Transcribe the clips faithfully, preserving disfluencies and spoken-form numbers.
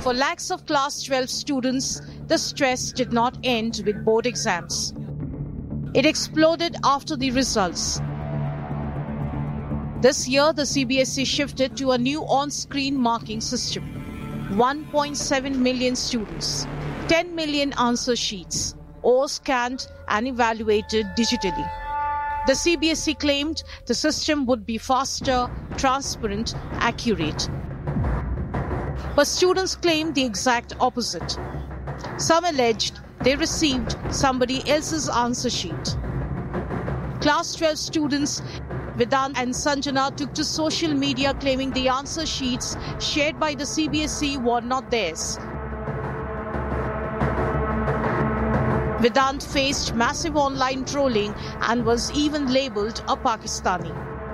For lakhs of class twelve students, the stress did not end with board exams. It exploded after the results. This year, the C B S E shifted to a new on-screen marking system. one point seven million students, ten million answer sheets, all scanned and evaluated digitally. The C B S E claimed the system would be faster, transparent, accurate. But students claimed the exact opposite. Some alleged they received somebody else's answer sheet. Class twelve students Vedant and Sanjana took to social media claiming the answer sheets shared by the C B S E were not theirs. Vedant faced massive online trolling and was even labelled a Pakistani.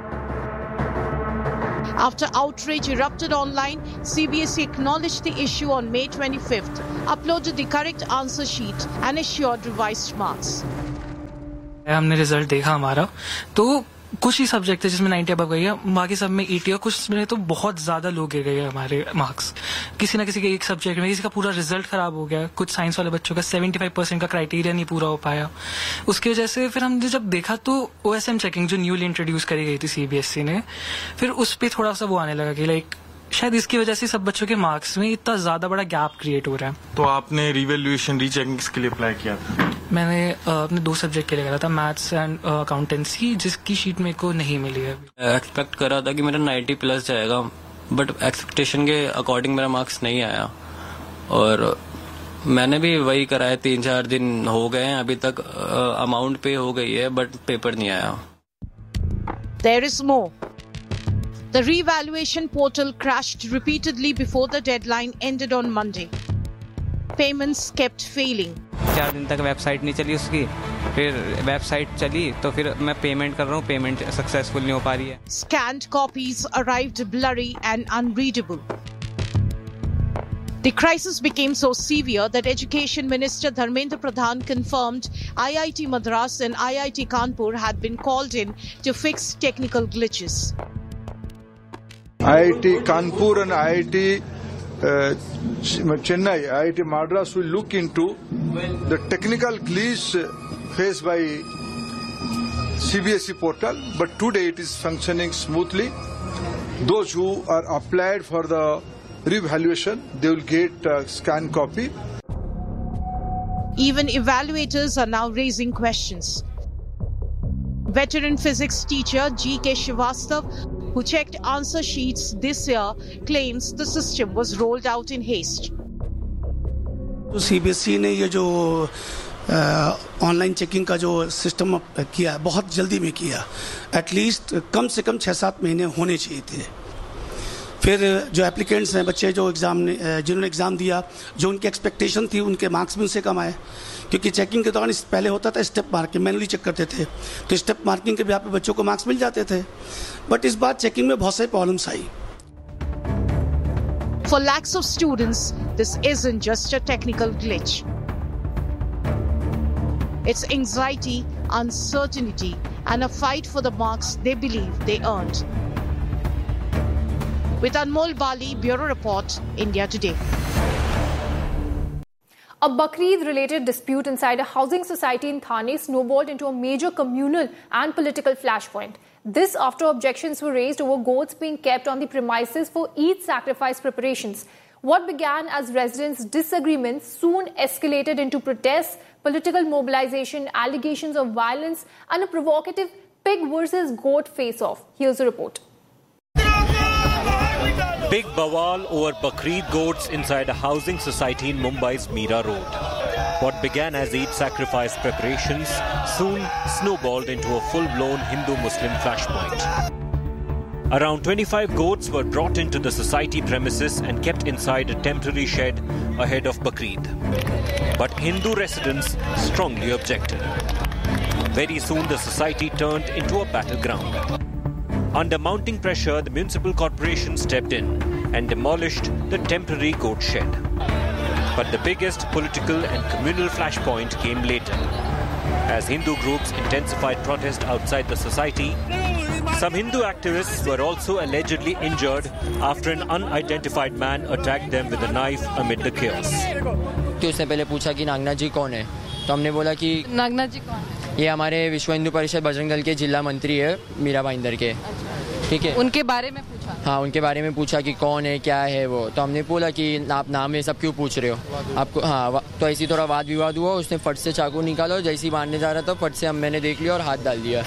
After outrage erupted online, C B S E acknowledged the issue on May twenty-fifth, uploaded the correct answer sheet and assured revised marks. हमने result देखा हमारा तो कुछ ही subject थे जिसमें ninety above गई है, बाकी सब में एटी और कुछ में तो बहुत ज्यादा लो गिर गए हमारे मार्क्स. किसी ना किसी के एक सब्जेक्ट में किसी का पूरा रिजल्ट खराब हो गया. कुछ साइंस वाले बच्चों का पचहत्तर परसेंट का क्राइटेरिया नहीं पूरा हो पाया. उसकी वजह से फिर हमने जब देखा तो ओएसएम चेकिंग जो न्यूली इंट्रोड्यूस करी गई थी सीबीएसई ने, फिर उस पर थोड़ा सा वो आने लगा कि लाइक शायद इसकी वजह से सब बच्चों के मार्क्स में इतना ज्यादा बड़ा गैप क्रिएट हो रहा है. तो आपने रिवैल्यूएशन रीचेकिंग के लिए अप्लाई किया था? मैंने अपने दो सब्जेक्ट के लिए करा था, मैथ्स एंड अकाउंटेंसी, जिसकी शीट मेरे को नहीं मिली है. एक्सपेक्ट करा था कि मेरा नाइंटी प्लस जाएगा, बट एक्सपेक्टेशन के अकॉर्डिंग मेरा मार्क्स नहीं आया. और मैंने भी वही करा है, तीन चार दिन हो गए हैं, अभी तक अमाउंट पे हो गई है बट पेपर नहीं आया. There is more. The revaluation portal crashed repeatedly before the deadline ended on Monday. Payments kept failing. चार दिन तक वेबसाइट नहीं चली उसकी, फिर वेबसाइट चली तो फिर मैं पेमेंट कर रहा हूँ, पेमेंट सक्सेसफुल नहीं हो पा रही है. Scanned copies arrived blurry and unreadable. The crisis became so severe that Education Minister Dharmendra Pradhan confirmed I I T Madras and I I T Kanpur had been called in to fix technical glitches. I I T Kanpur and I I T uh, Chennai, I I T Madras will look into the technical glitch faced by C B S E portal, but today it is functioning smoothly. Those who are applied for the revaluation, they will get a scanned copy. Even evaluators are now raising questions. Veteran physics teacher G K Srivastav, who checked answer sheets this year, claims the system was rolled out in haste. तो CBSE ने ये जो online checking का जो system किया बहुत जल्दी में किया. एटलीस्ट कम से कम छः सात महीने होने चाहिए थे. फिर जो एप्लीकेंट्स हैं, बच्चे जो एग्ज़ाम ने जिन्होंने एग्ज़ाम दिया, जो उनकी एक्सपेक्टेशन थी उनके मार्क्स भी उनसे कम आए. क्योंकि चेकिंग के दौरान पहले होता था स्टेप मार्किंग, मैनुअली चेक करते थे, तो स्टेप मार्किंग के भी पे बच्चों को मार्क्स मिल जाते थे. बट इस बार चेकिंग में बहुत सारी problems I. For lakhs of students, this isn't just a technical glitch. It's anxiety, uncertainty, and a fight for the marks they believe they earned. With Anmol Bali, Bureau Report, India Today. A Bakrid-related dispute inside a housing society in Thane snowballed into a major communal and political flashpoint. This after objections were raised over goats being kept on the premises for Eid sacrifice preparations. What began as residents' disagreements soon escalated into protests, political mobilization, allegations of violence, and a provocative pig versus goat face-off. Here's a report. Big bawal over Bakrid goats inside a housing society in Mumbai's Mira Road. What began as Eid sacrifice preparations soon snowballed into a full-blown Hindu-Muslim flashpoint. Around twenty-five goats were brought into the society premises and kept inside a temporary shed ahead of Bakrid. But Hindu residents strongly objected. Very soon the society turned into a battleground. Under mounting pressure, the municipal corporation stepped in and demolished the temporary goat shed. But the biggest political and communal flashpoint came later. As Hindu groups intensified protest outside the society, Some Hindu activists were also allegedly injured after an unidentified man attacked them with a knife amid the chaos. तो उसने पहले पूछा कि नागनाथ जी कौन है, तो हमने बोला कि नागनाथ जी कौन है? ये हमारे विश्व हिंदू परिषद बजरंग दल के जिला मंत्री है मीरा भाईंदर के। ठीक है, उनके बारे में पूछा? हाँ, उनके बारे में पूछा कि कौन है, क्या है वो। तो हमने बोला कि आप नाम ये सब क्यों पूछ रहे हो आपको। हाँ, तो ऐसी थोड़ा वाद विवाद हुआ, उसने फट से चाकू निकाला और जैसे ही मारने जा रहा था फट से हम मैंने देख लिया और हाथ डाल दिया।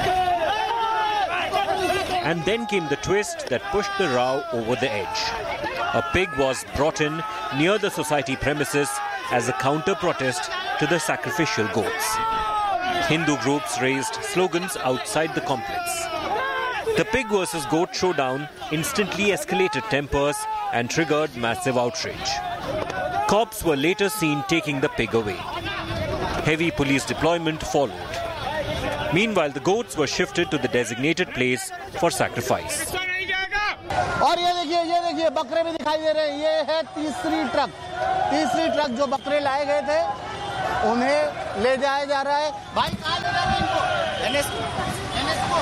And then came the twist that pushed the row over the edge. A pig was brought in near the society premises as a counter-protest to the sacrificial goats. Hindu groups raised slogans outside the complex. The pig versus goat showdown instantly escalated tempers and triggered massive outrage. Cops were later seen taking the pig away. Heavy police deployment followed. Meanwhile, the goats were shifted to the designated place for sacrifice. और ये देखिए, ये देखिए बकरे भी दिखाई दे रहे हैं। ये है तीसरी ट्रक, तीसरी ट्रक जो बकरे लाए गए थे उन्हें ले जाया जा रहा है। भाई कहाँ ले जा रहे हैं इनको? एनएसको,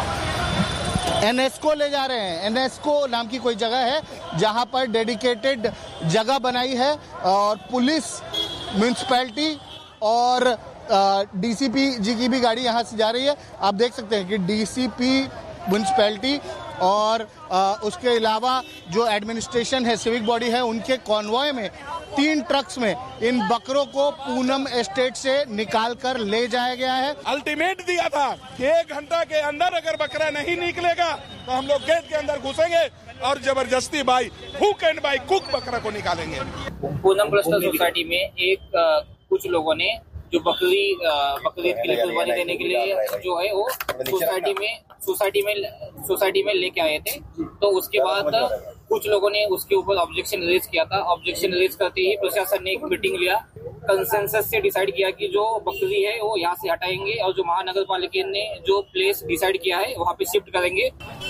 एनएसको ले जा रहे हैं। एनएसको नाम की कोई जगह है जहां पर डेडिकेटेड जगह बनाई है और पुलिस, म्युनिसिपैलिटी और डीसीपी जी की भी गाड़ी यहां से जा रही है। आप देख सकते हैं कि डीसीपी, म्युनिसिपैलिटी और आ, उसके अलावा जो एडमिनिस्ट्रेशन है, सिविक बॉडी है, उनके कॉन्वॉय में तीन ट्रक्स में इन बकरों को पूनम एस्टेट से निकाल कर ले जाया गया है। अल्टीमेट दिया था कि एक घंटा के अंदर अगर बकरा नहीं निकलेगा तो हम लोग गेट के अंदर घुसेंगे और जबरदस्ती by hook and by cook बकरा को निकालेंगे। पूनम क्लस्टर सोसाइटी में एक आ, कुछ लोगों ने जो बकरी बकरीद के लिए कुर्बानी देने के लिए जो है वो सोसाइटी में सोसाइटी में सोसाइटी में लेके आए थे। तो उसके बाद कुछ लोगों ने उसके ऊपर ऑब्जेक्शन रेज किया था। ऑब्जेक्शन रेज करते ही प्रशासन ने एक मीटिंग लिया, कंसेंसस से डिसाइड किया कि जो बकरी है वो यहाँ से हटाएंगे और जो महानगर पालिका ने जो प्लेस डिसाइड किया है वहाँ पे शिफ्ट करेंगे।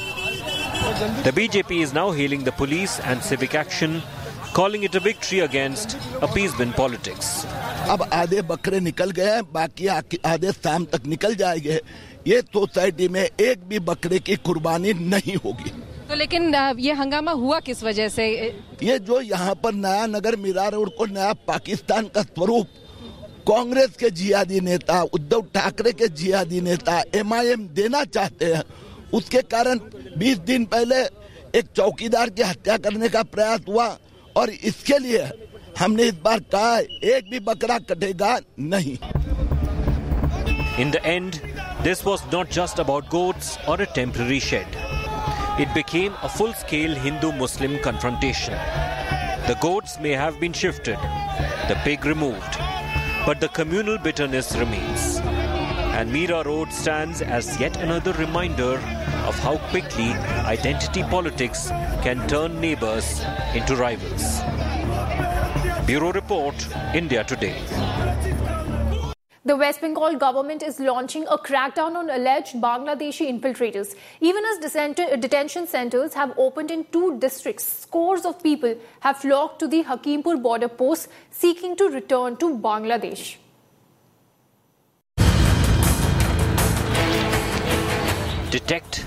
The B J P is now hailing the police and civic action, calling it a victory against appeasement politics. अब आधे बकरे निकल गए हैं, बाकी आधे शाम तक निकल जाएंगे। ये सोसाइटी में एक भी बकरे की कुर्बानी नहीं होगी। तो लेकिन ये हंगामा हुआ किस वजह से? ये जो यहाँ पर नया नगर मीरा रोड को नया पाकिस्तान का स्वरूप कांग्रेस के जिहादी नेता, उद्धव ठाकरे के जिहादी नेता एमआईएम देना चाहते हैं, उसके कारण बीस दिन पहले एक चौकीदार की हत्या करने का प्रयास हुआ और इसके लिए हमने इस बार कहा एक भी बकरा कटेगा नहीं। In the end, this was not just about goats or a temporary shed. It became a full-scale Hindu-Muslim confrontation. The goats may have been shifted, the pig removed, but the communal bitterness remains. And Meera Road stands as yet another reminder of how quickly identity politics can turn neighbors into rivals. Bureau Report, India Today. The West Bengal government is launching a crackdown on alleged Bangladeshi infiltrators. Even as detention centers have opened in two districts, scores of people have flocked to the Hakimpur border post seeking to return to Bangladesh. Detect,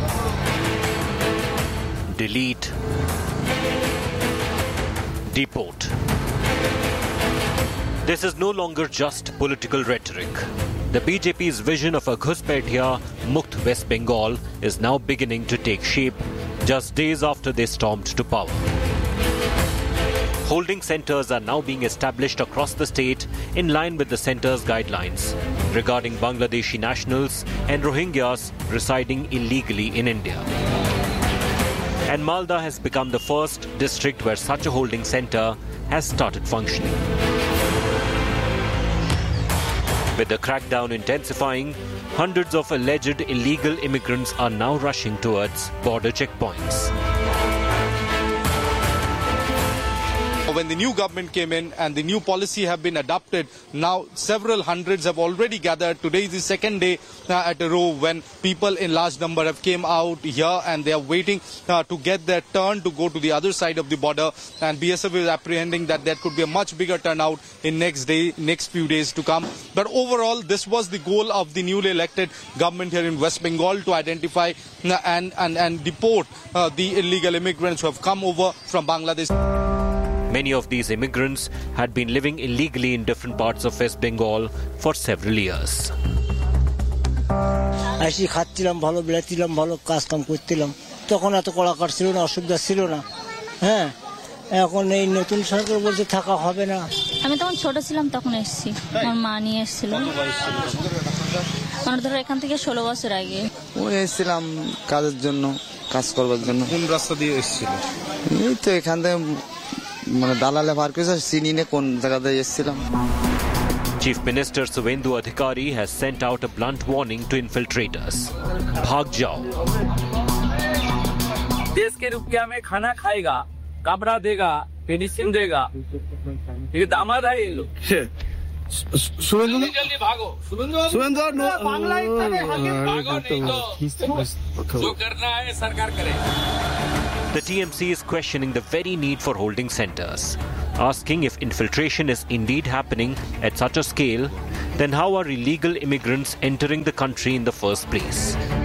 delete, deport. This is no longer just political rhetoric. The B J P's vision of a Ghuspaitiya Mukt West Bengal is now beginning to take shape just days after they stormed to power. Holding centers are now being established across the state in line with the center's guidelines regarding Bangladeshi nationals and Rohingyas residing illegally in India. And Malda has become the first district where such a holding center has started functioning. With the crackdown intensifying, hundreds of alleged illegal immigrants are now rushing towards border checkpoints. when the new government came in and the new policy have been adopted, now several hundreds have already gathered. Today is the second day uh, at a row when people in large number have came out here and they are waiting uh, to get their turn to go to the other side of the border. And B S F is apprehending that there could be a much bigger turnout in next day, next few days to come. But overall, this was the goal of the newly elected government here in West Bengal, to identify uh, and, and, and deport uh, the illegal immigrants who have come over from Bangladesh. Many of these immigrants had been living illegally in different parts of West Bengal for several years. আসি খাচ্ছিলাম ভালো বেড়াচ্ছিলাম ভালো কাজ কাম করছিলাম তখন এত কড়াকড় ছিল না অসুবিধা ছিল না হ্যাঁ এখন এই নতুন সরকার বলছে থাকা হবে না আমি তখন ছোট ছিলাম তখন এসেছি আমার মা নিয়ে এসেছিল মানে ধরো এখান থেকে ষোলো বছর আগে ও এসেছিলাম কাজের জন্য কাজ করবার জন্য কোন রাস্তা দিয়ে এসেছিল এই তো এখান থেকে মানে দালালে পার করেছে চিনি না কোন জায়গাতে এসেছিলাম Chief Minister Suvendu Adhikari has sent out a blunt warning to infiltrators. Bhag jao. देश के रुपया में खाना खाएगा, कपड़ा देगा, पेंशन देगा। ये दामाद है ये लोग। सुरेंद्र जल्दी भागो। सुरेंद्र नो बांग्ला इतने भागो नहीं तो जो करना है सरकार करे। The T M C is questioning the very need for holding centers, asking if infiltration is indeed happening at such a scale, then how are illegal immigrants entering the country in the first place?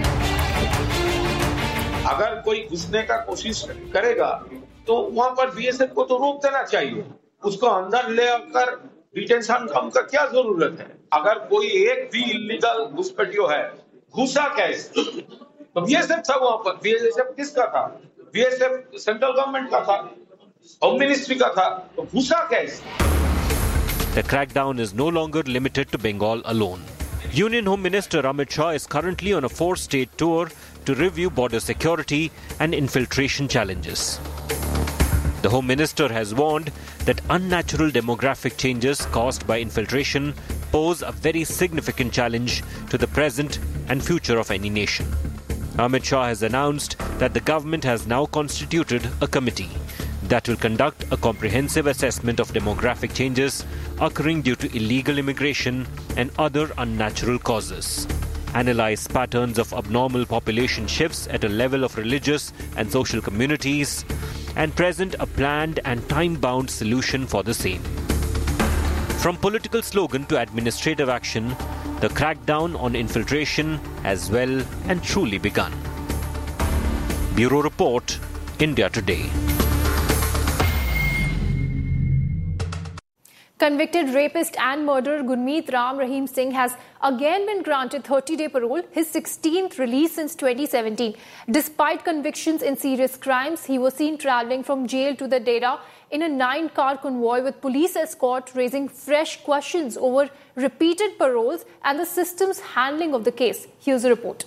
अगर कोई घुसने का कोशिश करेगा तो वहां पर B S F को तो रोक देना चाहिए उसको अंदर ले आकर डिटेंशन कम का क्या जरूरत है अगर कोई एक भी इलीगल घुसपैठियो है घुसा कैसे तो बी एस एफ था वहां पर बी एस एफ किसका था B S F central government का था होम मिनिस्ट्री का था तो घुसा कैसे The crackdown is no longer limited to Bengal alone. Union Home Minister Amit Shah is currently on a four-state tour to review border security and infiltration challenges. The Home Minister has warned that unnatural demographic changes caused by infiltration pose a very significant challenge to the present and future of any nation. Amit Shah has announced that the government has now constituted a committee that will conduct a comprehensive assessment of demographic changes occurring due to illegal immigration and other unnatural causes, analyze patterns of abnormal population shifts at a level of religious and social communities, and present a planned and time-bound solution for the same. From political slogan to administrative action, the crackdown on infiltration has well and truly begun. Bureau Report, India Today. Convicted rapist and murderer Gurmeet Ram Rahim Singh has again been granted thirty-day parole, his sixteenth release since twenty seventeen. Despite convictions in serious crimes, he was seen travelling from jail to the Dera in a nine-car convoy with police escort, raising fresh questions over repeated paroles and the system's handling of the case. Here's a report.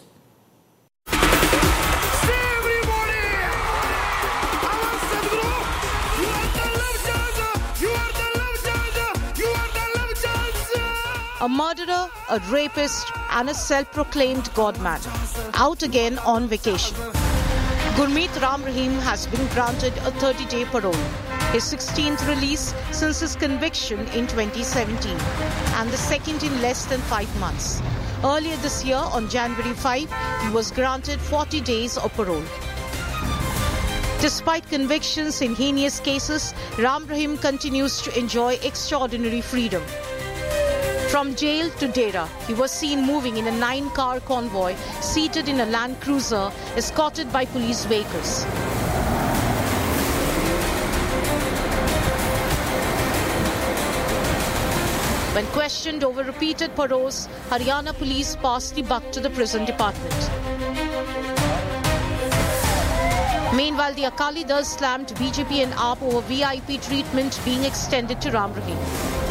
A murderer, a rapist, and a self-proclaimed godman, out again on vacation. Gurmeet Ram Rahim has been granted a thirty-day parole, his sixteenth release since his conviction in twenty seventeen, and the second in less than five months. Earlier this year, on January fifth, he was granted forty days of parole. Despite convictions in heinous cases, Ram Rahim continues to enjoy extraordinary freedom. From jail to Dera, he was seen moving in a nine-car convoy seated in a Land Cruiser escorted by police vehicles. When questioned over repeated paroles, Haryana police passed the buck to the prison department. Meanwhile, the Akali Dal slammed B J P and A A P over V I P treatment being extended to Ram Rahim.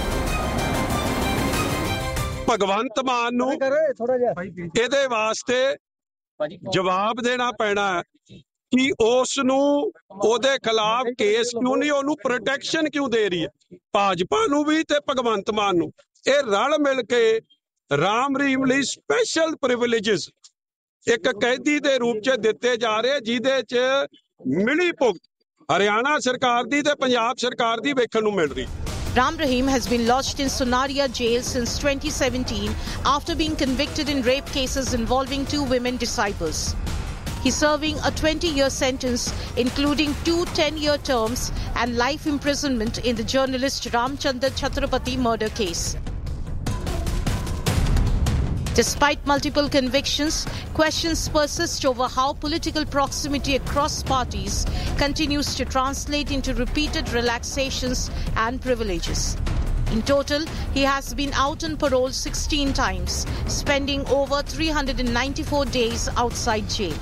Bhagwant Mann ਨੂੰ ਇਹਦੇ ਵਾਸਤੇ ਜਵਾਬ ਦੇਣਾ ਪੈਣਾ ਕਿ ਉਸ ਨੂੰ ਉਹਦੇ ਖਿਲਾਫ ਕੇਸ ਕਿਉਂ ਨਹੀਂ ਉਹਨੂੰ ਪ੍ਰੋਟੈਕਸ਼ਨ ਕਿਉਂ ਦੇ ਰਹੀ ਹੈ ਭਾਜਪਾ ਨੂੰ ਵੀ ਤੇ ਭਗਵੰਤ ਮਾਨ ਨੂੰ ਇਹ ਰਲ ਮਿਲ ਕੇ ਰਾਮ ਰਹੀਮ ਲਈ ਸਪੈਸ਼ਲ ਪ੍ਰਿਵਿਲੇजेस ਇੱਕ ਕੈਦੀ ਦੇ ਰੂਪ 'ਚ ਦਿੱਤੇ ਜਾ ਰਹੇ ਜਿਹਦੇ 'ਚ ਮਿਲੀ ਭੁਗਤ ਹਰਿਆਣਾ ਸਰਕਾਰ ਦੀ ਤੇ ਪੰਜਾਬ ਸਰਕਾਰ ਦੀ ਵੇਖਣ ਨੂੰ ਮਿਲ ਰਹੀ। Ram Rahim has been lodged in Sonaria jail since twenty seventeen after being convicted in rape cases involving two women disciples. He's serving a twenty-year sentence, including two ten-year terms and life imprisonment in the journalist Ramchandar Chhatrapati murder case. Despite multiple convictions, questions persist over how political proximity across parties continues to translate into repeated relaxations and privileges. In total, he has been out on parole sixteen times, spending over three hundred ninety-four days outside jail.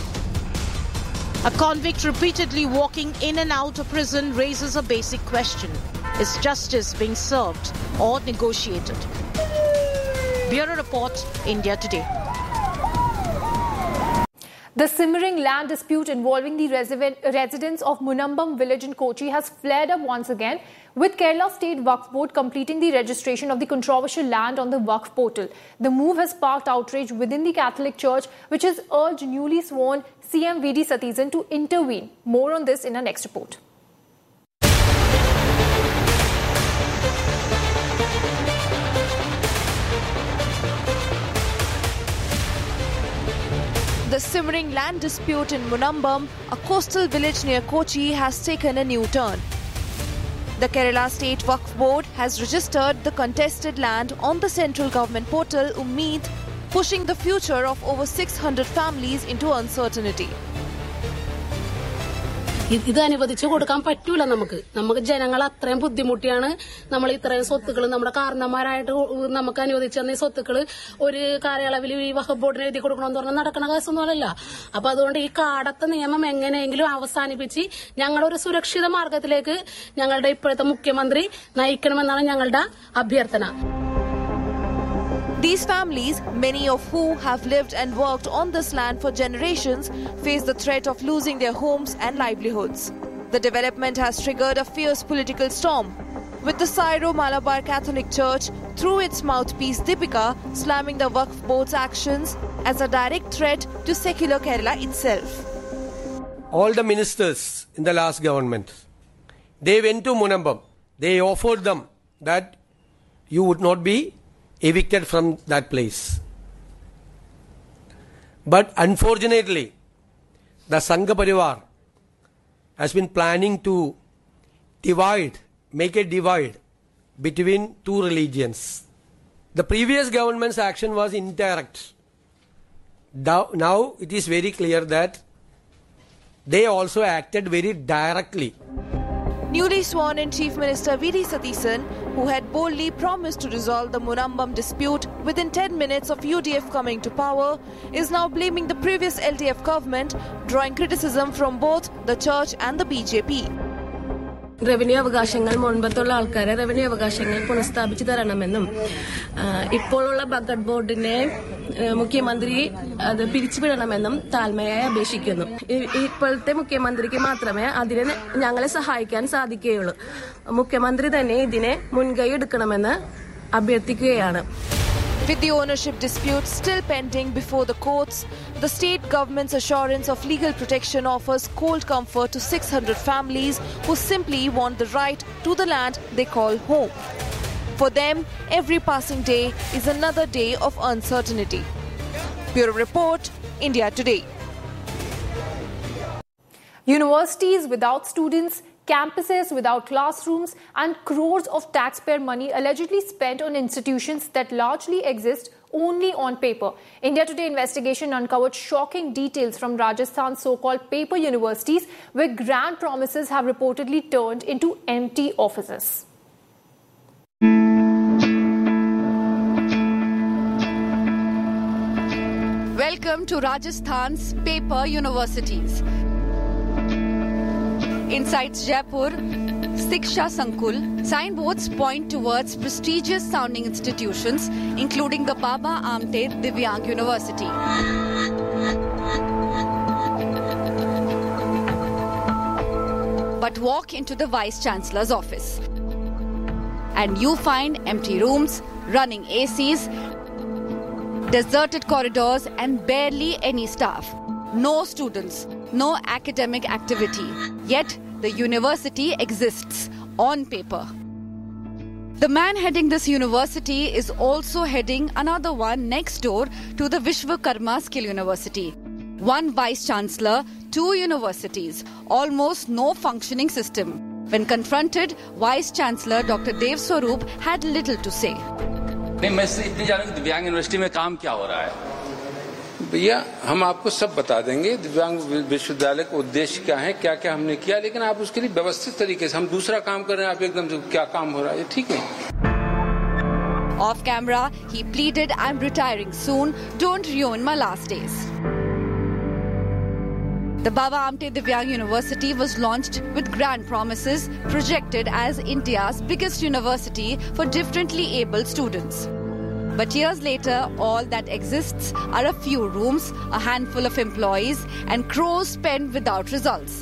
A convict repeatedly walking in and out of prison raises a basic question. Is justice being served or negotiated? Bureau Report, India Today. The simmering land dispute involving the residents of Munambam village in Kochi has flared up once again, with Kerala State Waqf Board completing the registration of the controversial land on the Waqf portal. The move has sparked outrage within the Catholic Church, which has urged newly sworn C M V D Satheesan to intervene. More on this in our next report. The simmering land dispute in Munambam, a coastal village near Kochi, has taken a new turn. The Kerala State Waqf Board has registered the contested land on the central government portal Ummeed, pushing the future of over six hundred families into uncertainty. ഇത് അനുവദിച്ചു കൊടുക്കാൻ പറ്റൂല. നമുക്ക് നമുക്ക് ജനങ്ങൾ അത്രയും ബുദ്ധിമുട്ടിയാണ് നമ്മൾ ഇത്രയും സ്വത്തുക്കൾ നമ്മുടെ കാരണന്മാരായിട്ട് നമുക്ക് അനുവദിച്ചു തന്ന സ്വത്തുക്കൾ ഒരു കാലയളവിൽ ഈ വഖഫ് ബോർഡിന് എഴുതി കൊടുക്കണമെന്ന് പറഞ്ഞാൽ നടക്കുന്ന കേസൊന്നുമല്ല. അപ്പൊ അതുകൊണ്ട് ഈ കാടത്തെ നിയമം എങ്ങനെയെങ്കിലും അവസാനിപ്പിച്ച് ഞങ്ങളൊരു സുരക്ഷിത മാർഗത്തിലേക്ക് ഞങ്ങളുടെ ഇപ്പോഴത്തെ മുഖ്യമന്ത്രി നയിക്കണമെന്നാണ് ഞങ്ങളുടെ അഭ്യർത്ഥന. These families, many of who have lived and worked on this land for generations, face the threat of losing their homes and livelihoods. The development has triggered a fierce political storm, with the Syro-Malabar Catholic Church, through its mouthpiece Deepika, slamming the Waqf Board's actions as a direct threat to secular Kerala itself. All the ministers in the last government, they went to Munambam. They offered them that you would not be evicted from that place. But unfortunately, the Sangha Parivar has been planning to divide, make a divide between two religions. The previous government's action was indirect. Now it is very clear that they also acted very directly. Newly sworn in Chief Minister V D Satheesan, who had boldly promised to resolve the Munambam dispute within ten minutes of U D F coming to power, is now blaming the previous L D F government, drawing criticism from both the church and the B J P. Revenue അവകാശങ്ങൾ മുൻപത്തുള്ള ആൾക്കാരെ revenue അവകാശങ്ങൾ പുനഃസ്ഥാപിച്ചു തരണമെന്നും ഇപ്പോഴുള്ള വഖഫ് ബോർഡിനെ മുഖ്യമന്ത്രി അത് പിരിച്ചുവിടണമെന്നും താഴ്മയായി അപേക്ഷിക്കുന്നു. ഇപ്പോഴത്തെ മുഖ്യമന്ത്രിക്ക് മാത്രമേ അതിനെ ഞങ്ങളെ സഹായിക്കാൻ സാധിക്കുകയുള്ളൂ. മുഖ്യമന്ത്രി തന്നെ ഇതിനെ മുൻകൈ എടുക്കണമെന്ന് അഭ്യർത്ഥിക്കുകയാണ്. With the ownership dispute still pending before the courts, the state government's assurance of legal protection offers cold comfort to six hundred families who simply want the right to the land they call home. For them, every passing day is another day of uncertainty. Bureau Report, India Today. Universities without students, campuses without classrooms, and crores of taxpayer money allegedly spent on institutions that largely exist only on paper. India Today investigation uncovered shocking details from Rajasthan's so-called paper universities, where grand promises have reportedly turned into empty offices. Welcome to Rajasthan's paper universities. Inside Jaipur, Siksha Sankul, signboards point towards prestigious sounding institutions, including the Baba Amte Divyang University. But walk into the Vice Chancellor's office, and you find empty rooms, running A Cs, deserted corridors, and barely any staff. No students, no academic activity. Yet, the university exists on paper. The man heading this university is also heading another one next door to the Vishwakarma Skill University. One vice-chancellor, two universities, almost no functioning system. When confronted, Vice-Chancellor Doctor Dev Swarup had little to say. नहीं, मैं इतनी जानूं कि दिव्यांग university में काम क्या हो रहा है? भैया, हम आपको सब बता देंगे दिव्यांग विश्वविद्यालय का उद्देश्य क्या है, क्या क्या हमने किया, लेकिन आप उसके लिए व्यवस्थित तरीके से हम दूसरा काम कर रहे हैं, आप एकदम से क्या काम हो रहा है, ठीक है? Off camera, he pleaded, "I'm retiring soon. Don't ruin my last days." The Baba Amte Divyang University was launched with grand promises, projected as India's biggest university for differently abled students. But years later, all that exists are a few rooms, a handful of employees, and crores spent without results.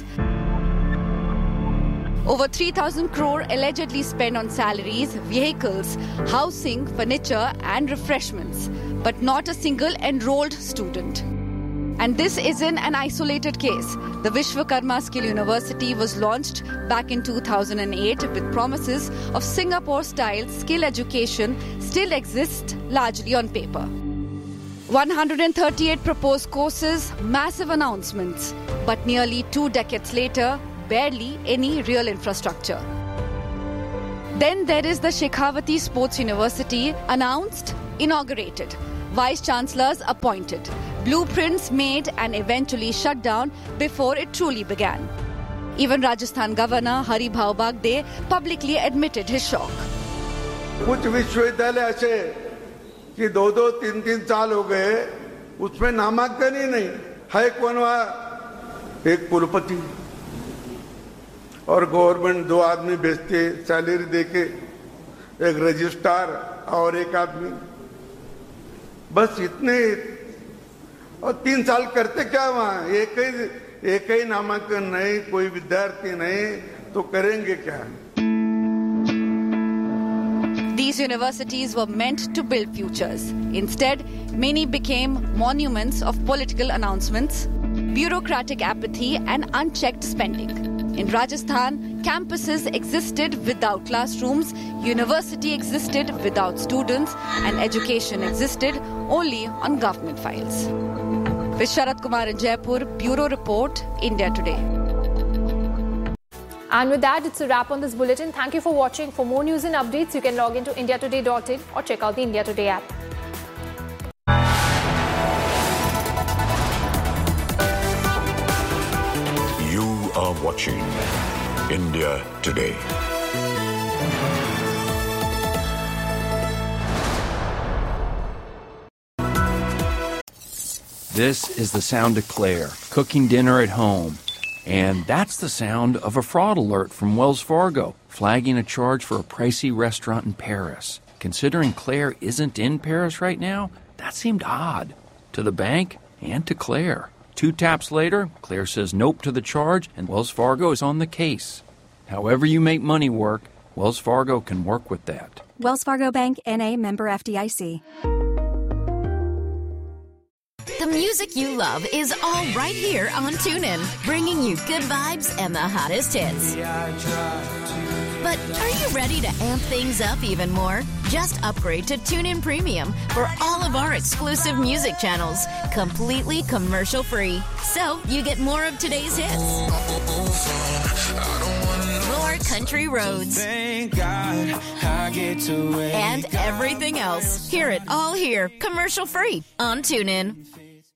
Over three thousand crore allegedly spent on salaries, vehicles, housing, furniture, and refreshments, but not a single enrolled student. And this isn't an isolated case. The Vishwakarma Skill University was launched back in two thousand eight with promises of Singapore-style skill education still exists largely on paper. one hundred thirty-eight proposed courses, massive announcements, but nearly two decades later, barely any real infrastructure. Then there is the Shekhawati Sports University, announced, inaugurated, vice-chancellors appointed, blueprints made and eventually shut down before it truly began. Even Rajasthan Governor Hari Bhau Bagde publicly admitted his shock. कुछ विश्वविद्यालय ऐसे कि दो दो तीन तीन साल हो गए उसमें नामांकन ही नहीं है, कौन वहाँ एक कुलपति और गवर्नमेंट दो आदमी भेजते सैलरी देके, एक रजिस्ट्रार और एक आदमी, बस इतने, और तीन साल करते क्या वहाँ, एक ही एक ही नामांकन नहीं, कोई विद्यार्थी नहीं, तो करेंगे क्या? These universities were meant to build futures. Instead, many became monuments of political announcements, bureaucratic apathy, and unchecked spending. In Rajasthan, campuses existed without classrooms, university existed without students, and education existed only on government files. With Sharat Kumar in Jaipur, Bureau Report, India Today. And with that, it's a wrap on this bulletin. Thank you for watching. For more news and updates, you can log into india today dot in or check out the India Today app. You are watching India Today. This is the sound of Claire cooking dinner at home. And that's the sound of a fraud alert from Wells Fargo, flagging a charge for a pricey restaurant in Paris. Considering Claire isn't in Paris right now, that seemed odd to the bank and to Claire. Two taps later, Claire says nope to the charge, and Wells Fargo is on the case. However you make money work, Wells Fargo can work with that. Wells Fargo Bank, N A, member F D I C. The music you love is all right here on TuneIn, bringing you good vibes and the hottest hits. But are you ready to amp things up even more? Just upgrade to TuneIn Premium for all of our exclusive music channels, completely commercial-free. So you get more of today's hits, more country roads, and everything else. Hear it all here, commercial-free on TuneIn.